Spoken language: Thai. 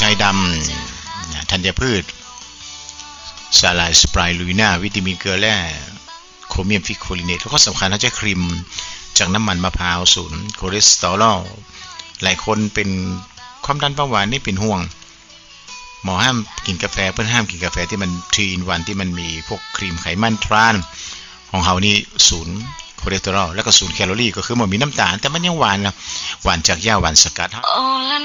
ชัยดำธัญพืชสาหร่ายสไปรูลิน่าวิตามินเกลือแร่โครเมียมฟิโคลิเนตแล้วก็สำคัญเราใช้ครีมจากน้ำมันมะพร้าวศูนย์คอเลสเตอรอลหลายคนเป็นความดันเบาหวานนี่เป็นห่วงหมอห้ามกินกาแฟเพื่อนห้ามกินกาแฟที่มัน3-in-1ที่มันมีพวกครีมไขมันทรานของเฮานี่ศูนย์คอเลสเตอรอลแล้วก็ศูนย์แคลอรี่ก็คือมันมีน้ำตาลแต่มันยังหวานนะหวานจากหญ้าหวานสกัด